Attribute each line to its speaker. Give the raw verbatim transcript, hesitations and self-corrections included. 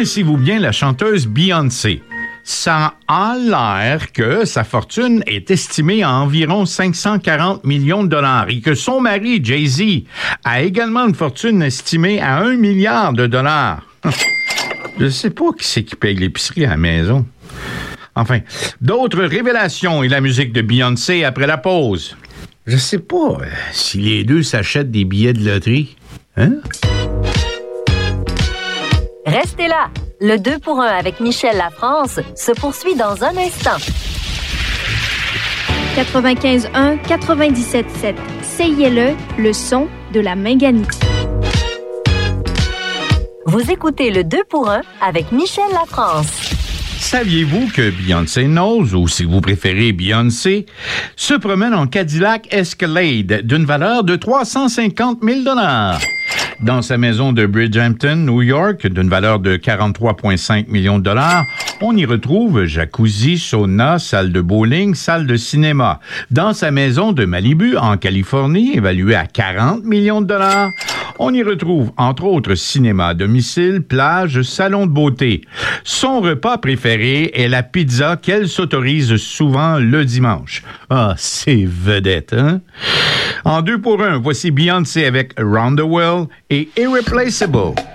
Speaker 1: Connaissez-vous bien la chanteuse Beyoncé? Ça a l'air que sa fortune est estimée à environ cinq cent quarante millions de dollars et que son mari, Jay-Z, a également une fortune estimée à un milliard de dollars. Je sais pas qui c'est qui paye l'épicerie à la maison. Enfin, d'autres révélations et la musique de Beyoncé après la pause. Je sais pas euh, si les deux s'achètent des billets de loterie. Hein?
Speaker 2: Restez là. Le deux pour un avec Michel Lafrance se poursuit dans un instant.
Speaker 3: quatre-vingt-quinze un, quatre-vingt-dix-sept sept. C I L E, le son de la Minganie.
Speaker 2: Vous écoutez le deux pour un avec Michel Lafrance.
Speaker 1: Saviez-vous que Beyoncé Knowles, ou si vous préférez Beyoncé, se promène en Cadillac Escalade d'une valeur de trois cent cinquante mille dollars? Dans sa maison de Bridgehampton, New York, d'une valeur de quarante-trois virgule cinq millions de dollars, on y retrouve jacuzzi, sauna, salle de bowling, salle de cinéma. Dans sa maison de Malibu, en Californie, évaluée à quarante millions de dollars, on y retrouve, entre autres, cinéma à domicile, plage, salon de beauté. Son repas préféré est la pizza qu'elle s'autorise souvent le dimanche. Ah, c'est vedette, hein? En deux pour un, voici Beyoncé avec Around the World et Irreplaceable.